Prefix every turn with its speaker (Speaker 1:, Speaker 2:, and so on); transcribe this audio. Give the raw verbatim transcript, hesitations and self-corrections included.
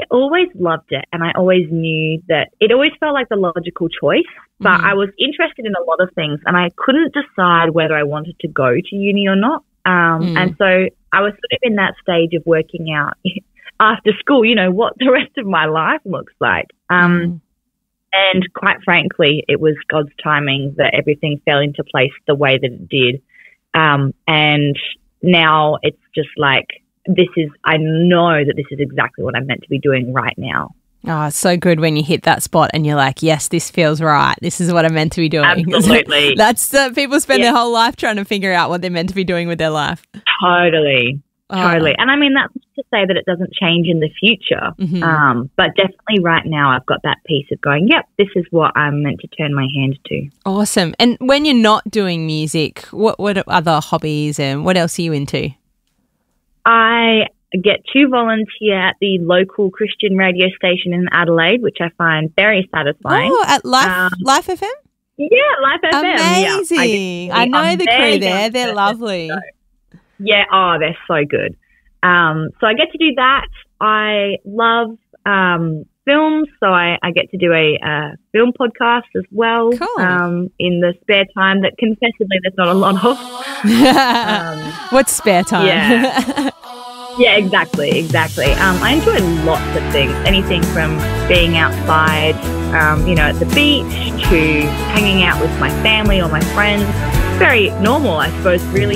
Speaker 1: always loved it, and I always knew that it always felt like the logical choice, but mm. I was interested in a lot of things, and I couldn't decide whether I wanted to go to uni or not. Um, mm. And so I was sort of in that stage of working out after school, you know, what the rest of my life looks like. Um, mm. And quite frankly, it was God's timing that everything fell into place the way that it did. Um, and now it's just like, this is, I know that this is exactly what I'm meant to be doing right now.
Speaker 2: Oh, it's so good when you hit that spot and you're like, yes, this feels right. This is what I'm meant to be doing.
Speaker 1: Absolutely.
Speaker 2: That's uh, people spend
Speaker 1: yeah.
Speaker 2: their whole life trying to figure out what they're meant to be doing with their life.
Speaker 1: Totally.
Speaker 2: Oh.
Speaker 1: Totally. And I mean, that's not to say that it doesn't change in the future. Mm-hmm. Um, but definitely right now I've got that piece of going, yep, this is what I'm meant to turn my hand to.
Speaker 2: Awesome. And when you're not doing music, what, what other hobbies and what else are you into?
Speaker 1: I get to volunteer at the local Christian radio station in Adelaide, which I find very satisfying.
Speaker 2: Oh, at Life,
Speaker 1: um,
Speaker 2: Life F M?
Speaker 1: Yeah, Life F M.
Speaker 2: Amazing.
Speaker 1: Yeah, I,
Speaker 2: I know
Speaker 1: I'm
Speaker 2: the crew there. They're lovely.
Speaker 1: Yeah, oh, they're so good. Um, so I get to do that. I love um, films, so I, I get to do a, a film podcast as well.
Speaker 2: Cool.
Speaker 1: Um, in the spare time that confessedly there's not a lot of.
Speaker 2: um, What's spare time?
Speaker 1: Yeah. Yeah, exactly, exactly. Um, I enjoy lots of things, anything from being outside, um, you know, at the beach to hanging out with my family or my friends. Very normal, I suppose, really